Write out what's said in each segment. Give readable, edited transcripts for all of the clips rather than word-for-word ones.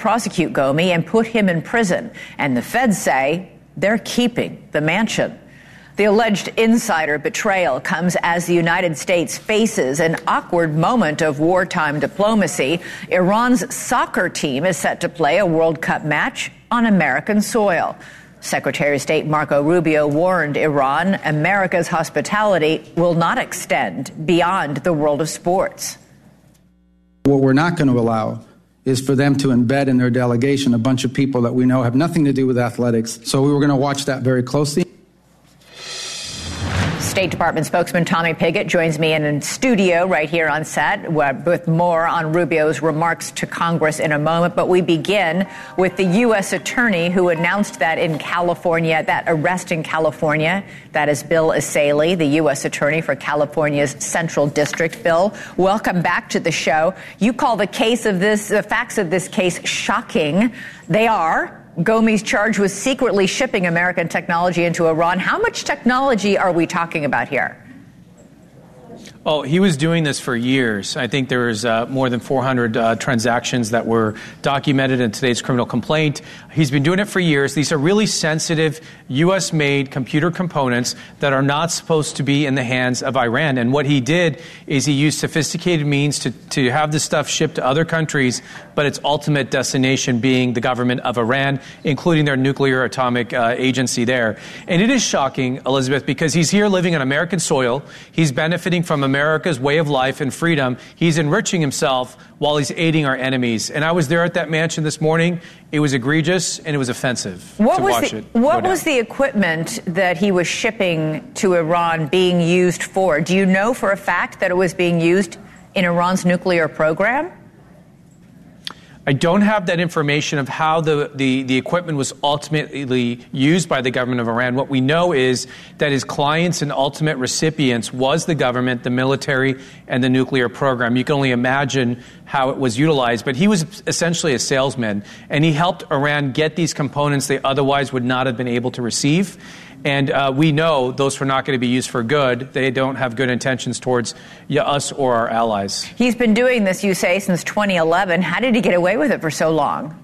prosecute Gomi and put him in prison. And the feds say they're keeping the mansion. The alleged insider betrayal comes as the United States faces an awkward moment of wartime diplomacy. Iran's soccer team is set to play a World Cup match on American soil. Secretary of State Marco Rubio warned Iran America's hospitality will not extend beyond the world of sports. What we're not going to allow is for them to embed in their delegation a bunch of people that we know have nothing to do with athletics. So we were going to watch that very closely. State Department spokesman Tommy Pigott joins me in studio right here on set with more on Rubio's remarks to Congress in a moment. But we begin with the U.S. attorney who announced that in California, that arrest in California, that is Bill Essayli, the U.S. attorney for California's Central District. Bill, welcome back to the show. You call the facts of this case shocking. They are. Gomi's charged with secretly shipping American technology into Iran. How much technology are we talking about here? Oh, he was doing this for years. I think there was more than 400 transactions that were documented in today's criminal complaint. He's been doing it for years. These are really sensitive U.S.-made computer components that are not supposed to be in the hands of Iran. And what he did is he used sophisticated means to have this stuff shipped to other countries, but its ultimate destination being the government of Iran, including their nuclear atomic agency there. And it is shocking, Elizabeth, because he's here living on American soil. He's benefiting from America's way of life and freedom. He's enriching himself while he's aiding our enemies. And I was there at that mansion this morning. It was egregious and it was offensive to watch it. What was the equipment that he was shipping to Iran being used for? Do you know for a fact that it was being used in Iran's nuclear program? I don't have that information of how the equipment was ultimately used by the government of Iran. What we know is that his clients and ultimate recipients was the government, the military, and the nuclear program. You can only imagine how it was utilized. But he was essentially a salesman, and he helped Iran get these components they otherwise would not have been able to receive. And we know those were not going to be used for good. They don't have good intentions towards us or our allies. He's been doing this, you say, since 2011. How did he get away with it for so long?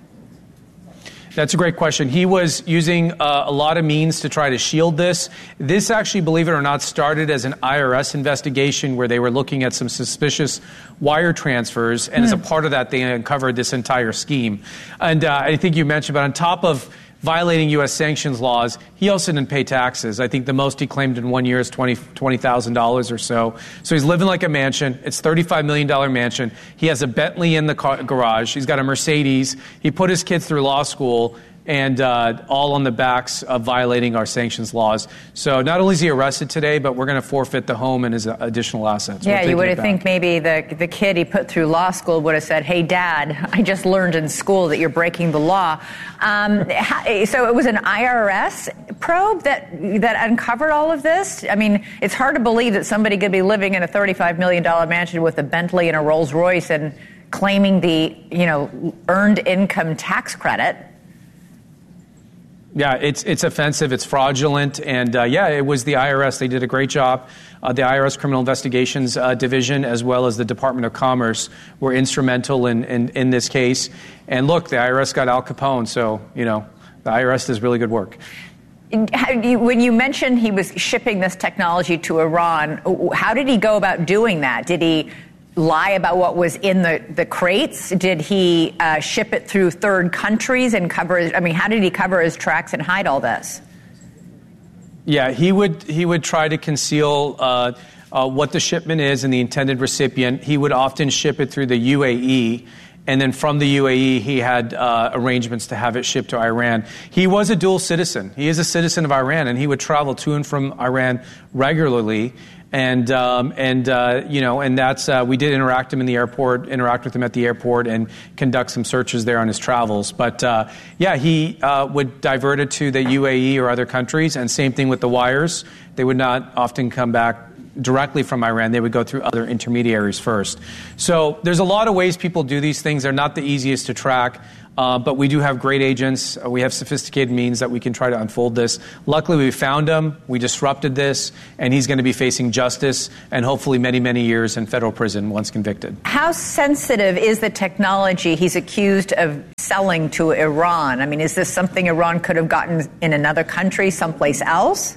That's a great question. He was using a lot of means to try to shield this. This actually, believe it or not, started as an IRS investigation where they were looking at some suspicious wire transfers. And as a part of that, they uncovered this entire scheme. And I think you mentioned, but on top of violating U.S. sanctions laws, he also didn't pay taxes. I think the most he claimed in 1 year is $20,000 or so. So he's living like a mansion. It's a $35 million mansion. He has a Bentley in the garage. He's got a Mercedes. He put his kids through law school, and all on the backs of violating our sanctions laws. So not only is he arrested today, but we're going to forfeit the home and his additional assets. Yeah, you would have think maybe the kid he put through law school would have said, "Hey, Dad, I just learned in school that you're breaking the law." So it was an IRS probe that uncovered all of this? I mean, it's hard to believe that somebody could be living in a $35 million mansion with a Bentley and a Rolls Royce and claiming the, earned income tax credit. Yeah, it's offensive, it's fraudulent, and it was the IRS. They did a great job. The IRS Criminal Investigations Division, as well as the Department of Commerce, were instrumental in this case. And look, the IRS got Al Capone, so, the IRS does really good work. When you mentioned he was shipping this technology to Iran, how did he go about doing that? Did he lie about what was in the crates? Did he ship it through third countries and how did he cover his tracks and hide all this? Yeah, he would try to conceal what the shipment is and the intended recipient. He would often ship it through the UAE, and then from the UAE, he had arrangements to have it shipped to Iran. He was a dual citizen. He is a citizen of Iran, and he would travel to and from Iran regularly. And that's we did interact with him at the airport and conduct some searches there on his travels. But he would divert it to the UAE or other countries, and same thing with the wires. They would not often come back directly from Iran. They would go through other intermediaries first. So there's a lot of ways people do these things. They're not the easiest to track. But we do have great agents. We have sophisticated means that we can try to unfold this. Luckily, we found him. We disrupted this. And he's going to be facing justice and hopefully many, many years in federal prison once convicted. How sensitive is the technology he's accused of selling to Iran. I mean, is this something Iran could have gotten in another country, someplace else?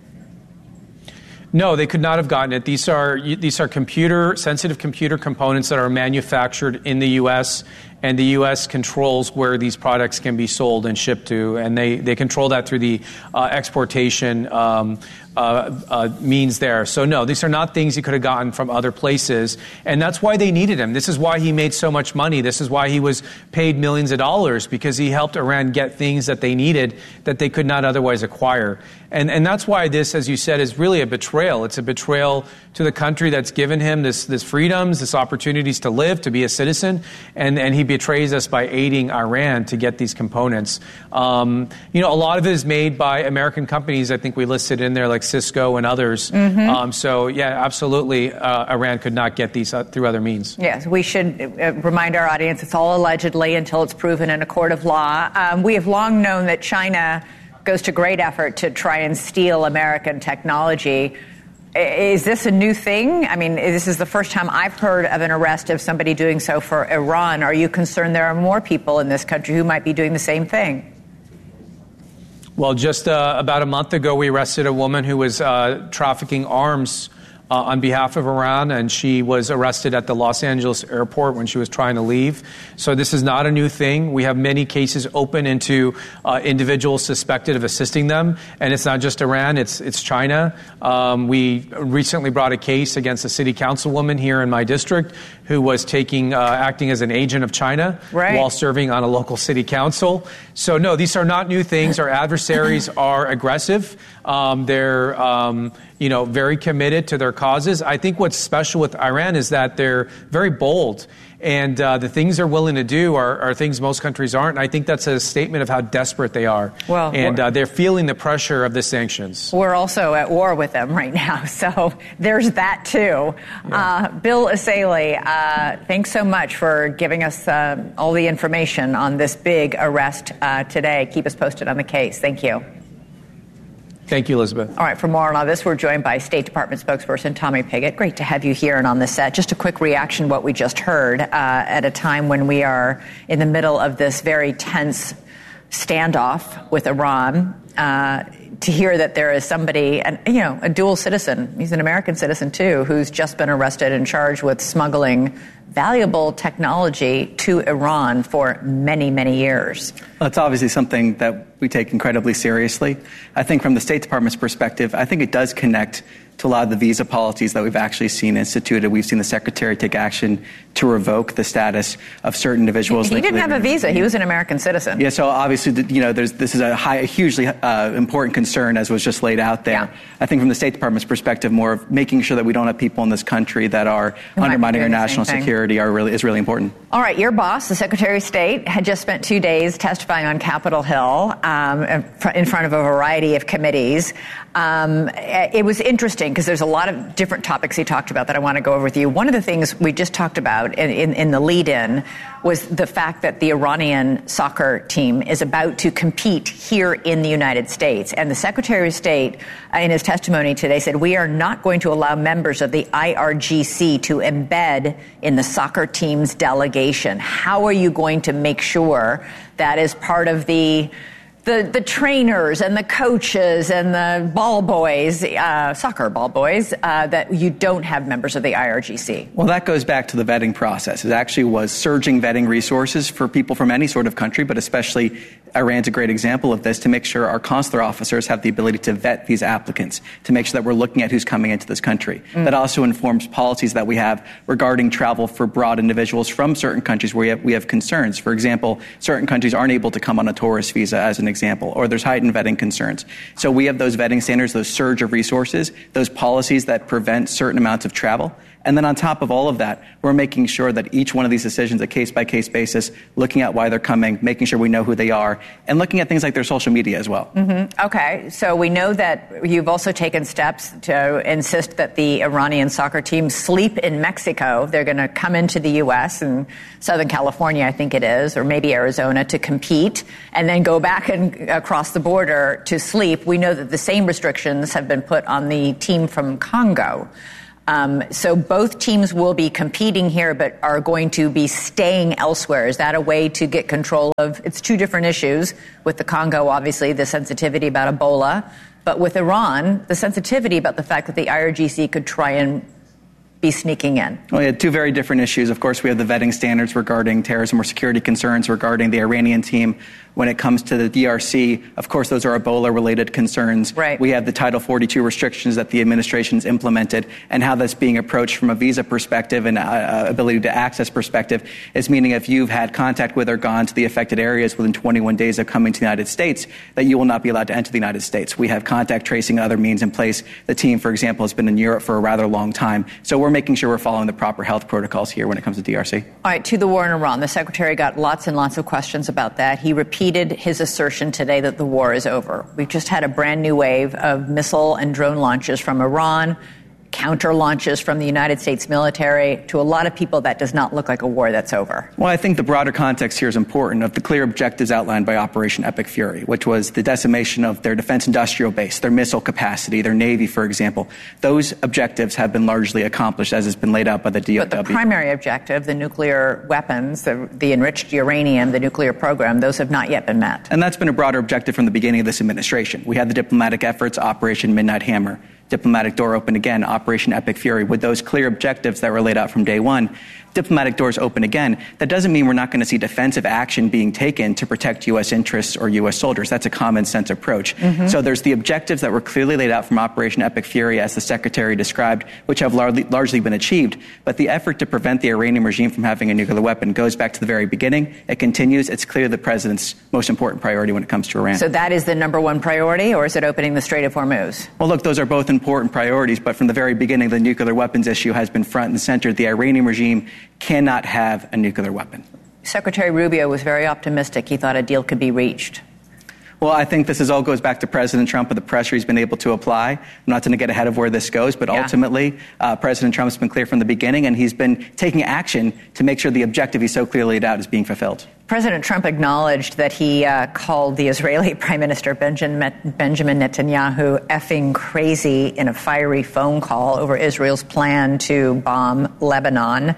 No, they could not have gotten it. These are sensitive computer components that are manufactured in the U.S., and the U.S. controls where these products can be sold and shipped to, and they control that through the exportation means there. So no, these are not things he could have gotten from other places, and that's why they needed him. This is why he made so much money. This is why he was paid millions of dollars, because he helped Iran get things that they needed that they could not otherwise acquire. And that's why this, as you said, is really a betrayal. It's a betrayal to the country that's given him this freedoms, this opportunities to live, to be a citizen, and he betrays us by aiding Iran to get these components. A lot of it is made by American companies. I think we listed in there like Cisco and others. So yeah, absolutely, Iran could not get these through other means. Yes, we should remind our audience it's all allegedly until it's proven in a court of law. We have long known that China goes to great effort to try and steal American technology. Is this a new thing? I mean, this is the first time I've heard of an arrest of somebody doing so for Iran. Are you concerned there are more people in this country who might be doing the same thing? Well, just about a month ago, we arrested a woman who was trafficking arms on behalf of Iran, and she was arrested at the Los Angeles airport when she was trying to leave. So this is not a new thing. We have many cases open into individuals suspected of assisting them, and it's not just Iran, it's China. We recently brought a case against a city councilwoman here in my district who was acting as an agent of China while serving on a local city council. So no, these are not new things. Our adversaries are aggressive. They're very committed to their causes. I think what's special with Iran is that they're very bold, and the things they're willing to do are things most countries aren't. And I think that's a statement of how desperate they are. Well, and they're feeling the pressure of the sanctions. We're also at war with them right now, so there's that too. Yeah. Bill Essayli, thanks so much for giving us all the information on this big arrest today. Keep us posted on the case. Thank you. Thank you, Elizabeth. All right, for more on all this, we're joined by State Department spokesperson Tommy Pigott. Great to have you here and on the set. Just a quick reaction to what we just heard at a time when we are in the middle of this very tense standoff with Iran. To hear that there is somebody, a dual citizen, he's an American citizen too, who's just been arrested and charged with smuggling valuable technology to Iran for many, many years. Well, it's obviously something that we take incredibly seriously. I think from the State Department's perspective, I think it does connect to a lot of the visa policies that we've actually seen instituted. We've seen the Secretary take action to revoke the status of certain individuals. He didn't have a visa. He was an American citizen. Yeah, so obviously, this is a hugely important concern, as was just laid out there. Yeah. I think from the State Department's perspective, more of making sure that we don't have people in this country that are undermining our national security is really important. All right, your boss, the Secretary of State, had just spent 2 days testifying on Capitol Hill in front of a variety of committees. It was interesting because there's a lot of different topics he talked about that I want to go over with you. One of the things we just talked about in the lead-in was the fact that the Iranian soccer team is about to compete here in the United States. And the Secretary of State, in his testimony today, said, we are not going to allow members of the IRGC to embed in the soccer team's delegation. How are you going to make sure that is part of the trainers and the coaches and the ball boys, soccer ball boys, that you don't have members of the IRGC? Well, that goes back to the vetting process. It actually was surging vetting resources for people from any sort of country, but especially Iran's a great example of this, to make sure our consular officers have the ability to vet these applicants, to make sure that we're looking at who's coming into this country. That also informs policies that we have regarding travel for broad individuals from certain countries where we have concerns. For example, certain countries aren't able to come on a tourist visa, as an example, or there's heightened vetting concerns. So we have those vetting standards, those surge of resources, those policies that prevent certain amounts of travel. And then on top of all of that, we're making sure that each one of these decisions, a case-by-case basis, looking at why they're coming, making sure we know who they are, and looking at things like their social media as well. Mm-hmm. Okay, so we know that you've also taken steps to insist that the Iranian soccer team sleep in Mexico. They're going to come into the U.S. and Southern California, I think it is, or maybe Arizona, to compete, and then go back and across the border to sleep. We know that the same restrictions have been put on the team from Congo. So both teams will be competing here, but are going to be staying elsewhere. Is that a way to get control of? It's two different issues. With the Congo, obviously, the sensitivity about Ebola. But with Iran, the sensitivity about the fact that the IRGC could try and be sneaking in. Well, we had two very different issues. Of course, we have the vetting standards regarding terrorism or security concerns regarding the Iranian team. When it comes to the DRC, of course, those are Ebola-related concerns. Right. We have the Title 42 restrictions that the administration's implemented, and how that's being approached from a visa perspective and ability to access perspective is meaning if you've had contact with or gone to the affected areas within 21 days of coming to the United States, that you will not be allowed to enter the United States. We have contact tracing and other means in place. The team, for example, has been in Europe for a rather long time. So we're making sure we're following the proper health protocols here when it comes to DRC. All right, to the war in Iran. The Secretary got lots and lots of questions about that. He repeated his assertion today that the war is over. We've just had a brand new wave of missile and drone launches from Iran, counter launches from the United States military. To a lot of people, that does not look like a war that's over. Well, I think the broader context here is important of the clear objectives outlined by Operation Epic Fury, which was the decimation of their defense industrial base, their missile capacity, their Navy, for example. Those objectives have been largely accomplished as has been laid out by the DOW. But the primary objective, the nuclear weapons, the enriched uranium, the nuclear program, those have not yet been met. And that's been a broader objective from the beginning of this administration. We had the diplomatic efforts, Operation Midnight Hammer. Diplomatic door open again, Operation Epic Fury, with those clear objectives that were laid out from day one. Diplomatic doors open again. That doesn't mean we're not going to see defensive action being taken to protect U.S. interests or U.S. soldiers. That's a common sense approach. So there's the objectives that were clearly laid out from Operation Epic Fury, as the Secretary described, which have largely been achieved. But the effort to prevent the Iranian regime from having a nuclear weapon goes back to the very beginning. It continues. It's clearly the president's most important priority when it comes to Iran. So that is the number one priority, or is it opening the Strait of Hormuz? Well, look, those are both important priorities, but from the very beginning, the nuclear weapons issue has been front and center. The Iranian regime cannot have a nuclear weapon. Secretary Rubio was very optimistic. He thought a deal could be reached. Well, I think this all goes back to President Trump and the pressure he's been able to apply. I'm not going to get ahead of where this goes, but ultimately, President Trump's been clear from the beginning, and he's been taking action to make sure the objective he so clearly laid out is being fulfilled. President Trump acknowledged that he called the Israeli Prime Minister Benjamin Netanyahu effing crazy in a fiery phone call over Israel's plan to bomb Lebanon.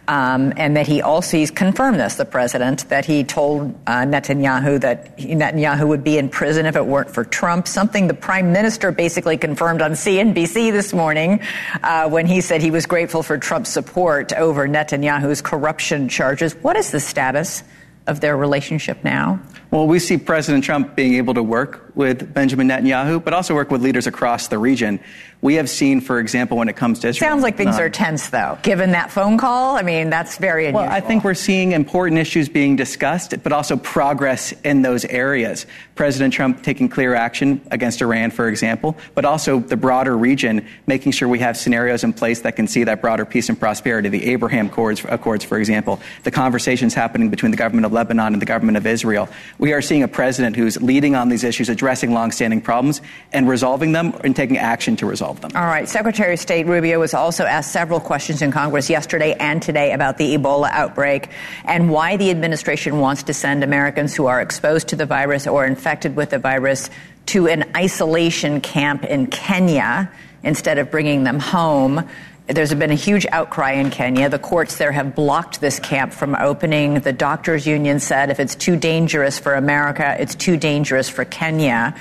And that he's confirmed this, the president, that he told Netanyahu that Netanyahu would be in prison if it weren't for Trump, something the prime minister basically confirmed on CNBC this morning when he said he was grateful for Trump's support over Netanyahu's corruption charges. What is the status of their relationship now? Well, we see President Trump being able to work with Benjamin Netanyahu, but also work with leaders across the region. We have seen, for example, when it comes to Israel. Sounds like things are tense, though. Given that phone call, I mean, that's very unusual. Well, I think we're seeing important issues being discussed, but also progress in those areas. President Trump taking clear action against Iran, for example, but also the broader region, making sure we have scenarios in place that can see that broader peace and prosperity. The Abraham Accords, for example, the conversations happening between the government of Lebanon and the government of Israel. We are seeing a president who's leading on these issues, addressing longstanding problems and resolving them and taking action to resolve them. All right. Secretary of State Rubio was also asked several questions in Congress yesterday and today about the Ebola outbreak and why the administration wants to send Americans who are exposed to the virus or infected with the virus to an isolation camp in Kenya instead of bringing them home. There's been a huge outcry in Kenya. The courts there have blocked this camp from opening. The doctors' union said if it's too dangerous for America, it's too dangerous for Kenya.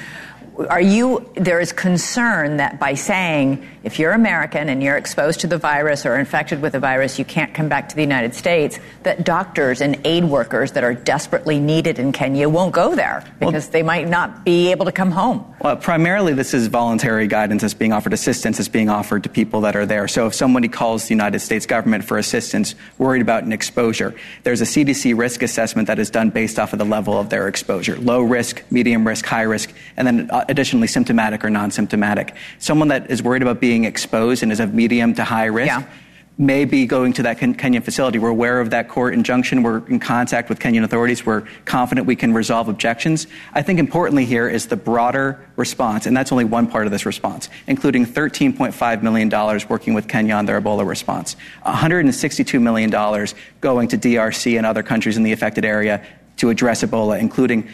There is concern that by saying if you're American and you're exposed to the virus or infected with the virus, you can't come back to the United States, that doctors and aid workers that are desperately needed in Kenya won't go there because they might not be able to come home. Well, primarily this is voluntary guidance that's being offered, assistance that's being offered to people that are there. So if somebody calls the United States government for assistance, worried about an exposure, there's a CDC risk assessment that is done based off of the level of their exposure. Low risk, medium risk, high risk, and then additionally symptomatic or non-symptomatic. Someone that is worried about being exposed and is of medium to high risk may be going to that Kenyan facility. We're aware of that court injunction. We're in contact with Kenyan authorities. We're confident we can resolve objections. I think importantly here is the broader response, and that's only one part of this response, including $13.5 million working with Kenya on their Ebola response, $162 million going to DRC and other countries in the affected area to address Ebola, including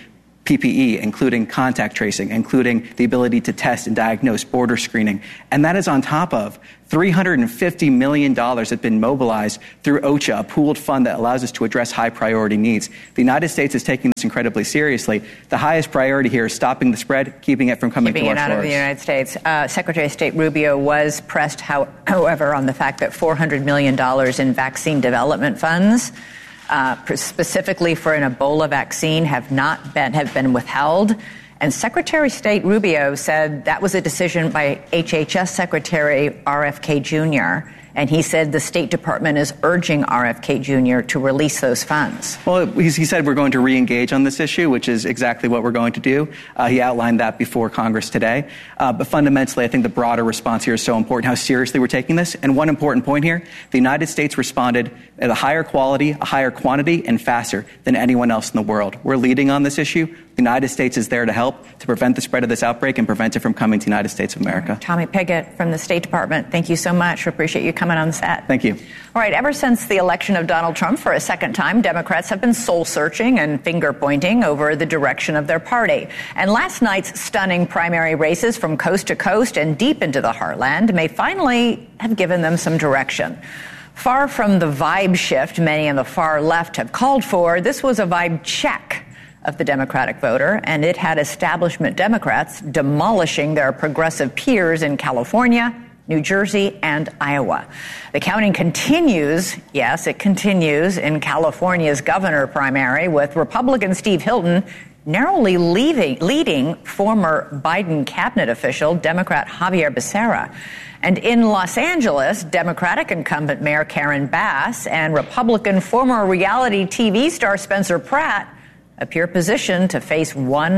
PPE, including contact tracing, including the ability to test and diagnose, border screening. And that is on top of $350 million that's been mobilized through OCHA, a pooled fund that allows us to address high priority needs. The United States is taking this incredibly seriously. The highest priority here is stopping the spread, keeping it from coming to our shores. Keeping it out of the United States. Secretary of State Rubio was pressed, however, on the fact that $400 million in vaccine development funds, specifically for an Ebola vaccine, have been withheld. And Secretary of State Rubio said that was a decision by HHS Secretary RFK Jr., and he said the State Department is urging RFK Jr. to release those funds. Well, he said we're going to re-engage on this issue, which is exactly what we're going to do. He outlined that before Congress today. But fundamentally, I think the broader response here is so important, how seriously we're taking this. And one important point here, the United States responded at a higher quality, a higher quantity, and faster than anyone else in the world. We're leading on this issue. The United States is there to help to prevent the spread of this outbreak and prevent it from coming to the United States of America. Tommy Pigott from the State Department, thank you so much. We appreciate you coming on set. Thank you. All right, ever since the election of Donald Trump for a second time, Democrats have been soul-searching and finger-pointing over the direction of their party. And last night's stunning primary races from coast to coast and deep into the heartland may finally have given them some direction. Far from the vibe shift many on the far left have called for, this was a vibe check of the Democratic voter, and it had establishment Democrats demolishing their progressive peers in California, New Jersey, and Iowa. The counting continues, yes, it continues in California's governor primary, with Republican Steve Hilton narrowly leading former Biden cabinet official, Democrat Javier Becerra. And in Los Angeles, Democratic incumbent Mayor Karen Bass and Republican former reality TV star Spencer Pratt appear positioned to face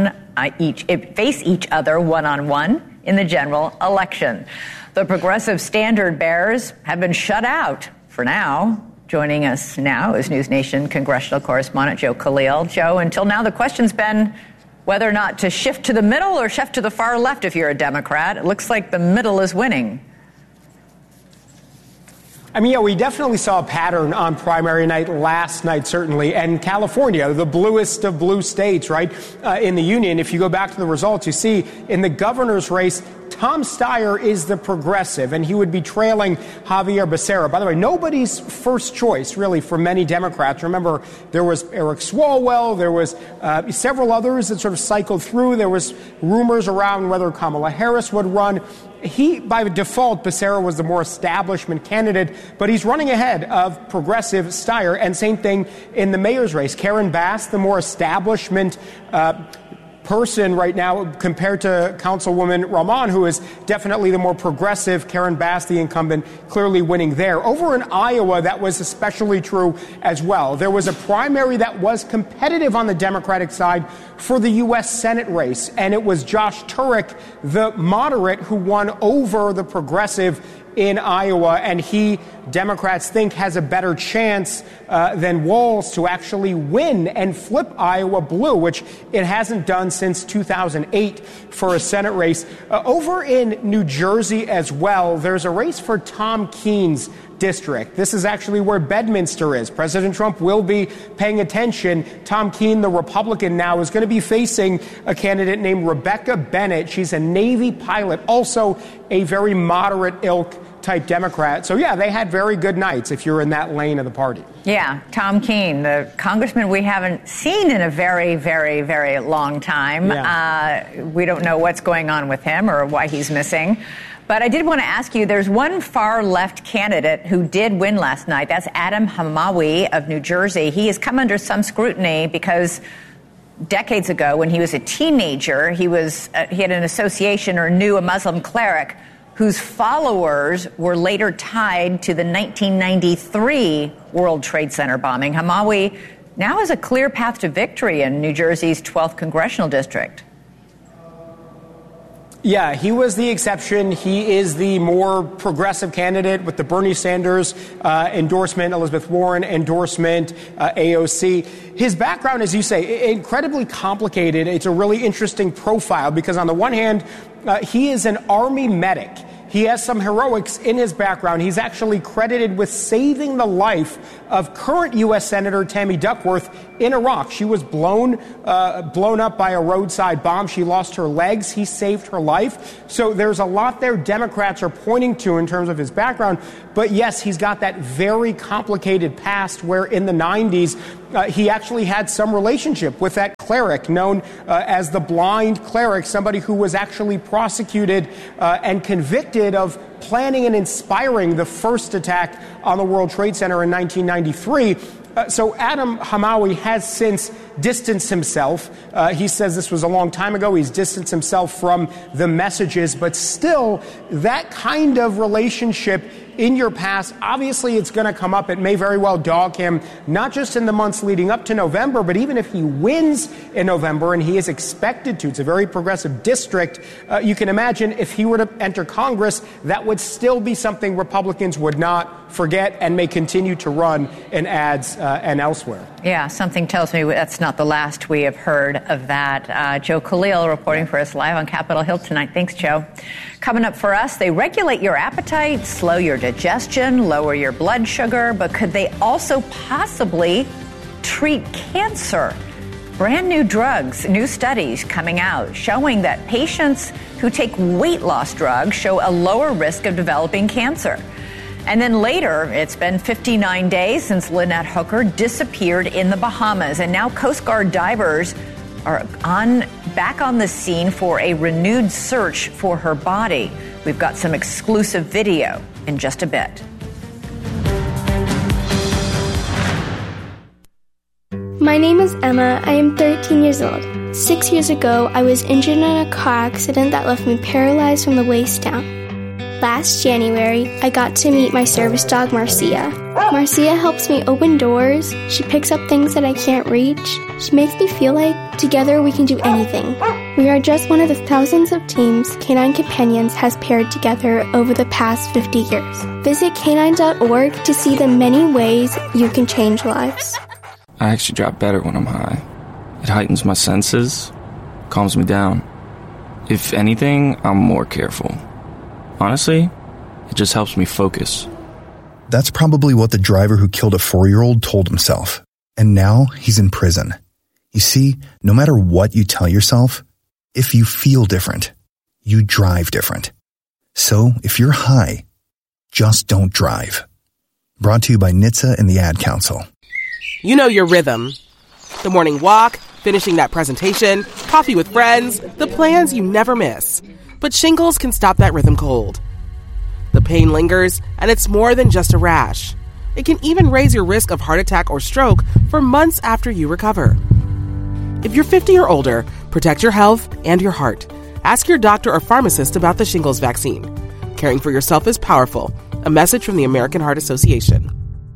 each other one-on-one in the general election. The progressive standard bearers have been shut out for now. Joining us now is News Nation congressional correspondent Joe Khalil. Joe, until now the question's been whether or not to shift to the middle or shift to the far left if you're a Democrat. It looks like the middle is winning. I mean, yeah, we definitely saw a pattern on primary night last night, certainly. And California, the bluest of blue states, right, in the union. If you go back to the results, you see in the governor's race, Tom Steyer is the progressive, and he would be trailing Javier Becerra. By the way, nobody's first choice, really, for many Democrats. Remember, there was Eric Swalwell. There was several others that sort of cycled through. There was rumors around whether Kamala Harris would run. By default, Becerra was the more establishment candidate, but he's running ahead of progressive Steyer. And same thing in the mayor's race. Karen Bass, the more establishment person right now compared to Councilwoman Rahman, who is definitely the more progressive. Karen Bass, the incumbent, clearly winning there. Over in Iowa, that was especially true as well. There was a primary that was competitive on the Democratic side for the U.S. Senate race, and it was Josh Turek, the moderate, who won over the progressive in Iowa, and he, Democrats think, has a better chance than Walz to actually win and flip Iowa blue, which it hasn't done since 2008 for a Senate race. Over in New Jersey as well, there's a race for Tom Keene's district. This is actually where Bedminster is. President Trump will be paying attention. Tom Keene, the Republican now, is going to be facing a candidate named Rebecca Bennett. She's a Navy pilot, also a very moderate ilk type Democrat. So, yeah, they had very good nights if you're in that lane of the party. Yeah, Tom Keene, the congressman we haven't seen in a very, very, very long time. Yeah. We don't know what's going on with him or why he's missing. But I did want to ask you, there's one far left candidate who did win last night. That's Adam Hamawi of New Jersey. He has come under some scrutiny because decades ago, when he was a teenager, he had an association or knew a Muslim cleric whose followers were later tied to the 1993 World Trade Center bombing. Hamawi now has a clear path to victory in New Jersey's 12th congressional district. Yeah, he was the exception. He is the more progressive candidate with the Bernie Sanders endorsement, Elizabeth Warren endorsement, AOC. His background, as you say, incredibly complicated. It's a really interesting profile because on the one hand, he is an Army medic. He has some heroics in his background. He's actually credited with saving the life of current U.S. Senator Tammy Duckworth in Iraq. She was blown up by a roadside bomb. She lost her legs. He saved her life. So there's a lot there Democrats are pointing to in terms of his background. But yes, he's got that very complicated past where in the 90s, he actually had some relationship with that cleric known as the blind cleric, somebody who was actually prosecuted and convicted of planning and inspiring the first attack on the World Trade Center in 1993. So Adam Hamawi has since distanced himself. He says this was a long time ago. He's distanced himself from the messages, but still that kind of relationship in your past, obviously it's going to come up. It may very well dog him, not just in the months leading up to November, but even if he wins in November, and he is expected to, it's a very progressive district, you can imagine if he were to enter Congress, that would still be something Republicans would not forget and may continue to run in ads and elsewhere. Yeah, something tells me that's not the last we have heard of that. Joe Khalil reporting for us live on Capitol Hill tonight. Thanks, Joe. Coming up for us, they regulate your appetite, slow your digestion, lower your blood sugar, but could they also possibly treat cancer? Brand new drugs, new studies coming out showing that patients who take weight loss drugs show a lower risk of developing cancer. And then later, it's been 59 days since Lynette Hooker disappeared in the Bahamas. And now Coast Guard divers are back on the scene for a renewed search for her body. We've got some exclusive video in just a bit. My name is Emma. I am 13 years old. 6 years ago, I was injured in a car accident that left me paralyzed from the waist down. Last January, I got to meet my service dog, Marcia. Marcia helps me open doors. She picks up things that I can't reach. She makes me feel like together we can do anything. We are just one of the thousands of teams Canine Companions has paired together over the past 50 years. Visit canine.org to see the many ways you can change lives. I actually drive better when I'm high. It heightens my senses, calms me down. If anything, I'm more careful. Honestly, it just helps me focus. That's probably what the driver who killed a 4-year-old told himself. And now he's in prison. You see, no matter what you tell yourself, if you feel different, you drive different. So if you're high, just don't drive. Brought to you by NHTSA and the Ad Council. You know your rhythm. The morning walk, finishing that presentation, coffee with friends, the plans you never miss. But shingles can stop that rhythm cold. The pain lingers, and it's more than just a rash. It can even raise your risk of heart attack or stroke for months after you recover. If you're 50 or older, protect your health and your heart. Ask your doctor or pharmacist about the shingles vaccine. Caring for yourself is powerful. A message from the American Heart Association.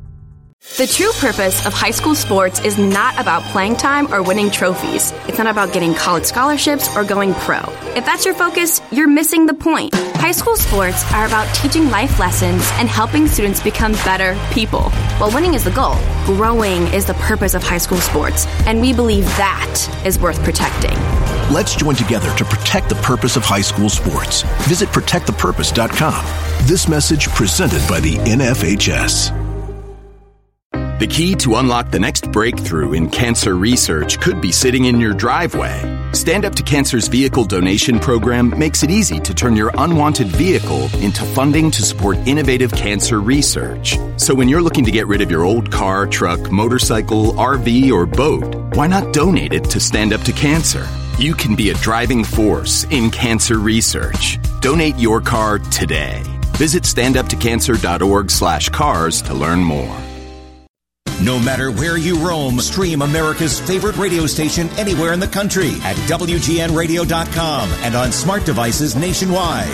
The true purpose of high school sports is not about playing time or winning trophies. It's not about getting college scholarships or going pro. If that's your focus, you're missing the point. High school sports are about teaching life lessons and helping students become better people. While winning is the goal, growing is the purpose of high school sports, and we believe that is worth protecting. Let's join together to protect the purpose of high school sports. Visit protectthepurpose.com. This message presented by the NFHS. The key to unlock the next breakthrough in cancer research could be sitting in your driveway. Stand Up to Cancer's vehicle donation program makes it easy to turn your unwanted vehicle into funding to support innovative cancer research. So when you're looking to get rid of your old car, truck, motorcycle, RV, or boat, why not donate it to Stand Up to Cancer? You can be a driving force in cancer research. Donate your car today. Visit standuptocancer.org/cars to learn more. No matter where you roam, stream America's favorite radio station anywhere in the country at WGNradio.com and on smart devices nationwide.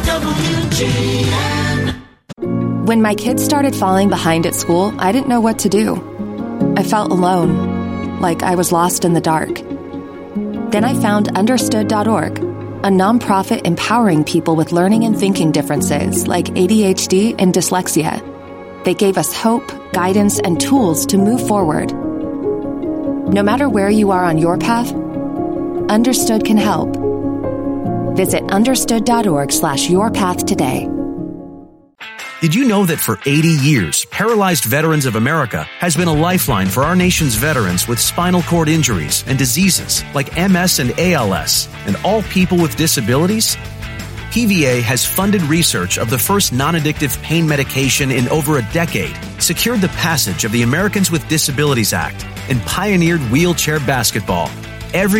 WGN. When my kids started falling behind at school, I didn't know what to do. I felt alone, like I was lost in the dark. Then I found Understood.org, a nonprofit empowering people with learning and thinking differences like ADHD and dyslexia. They gave us hope, guidance, and tools to move forward. No matter where you are on your path, Understood can help. Visit understood.org/yourpath today. Did you know that for 80 years, Paralyzed Veterans of America has been a lifeline for our nation's veterans with spinal cord injuries and diseases like MS and ALS, and all people with disabilities? PVA has funded research of the first non-addictive pain medication in over a decade, secured the passage of the Americans with Disabilities Act, and pioneered wheelchair basketball. Every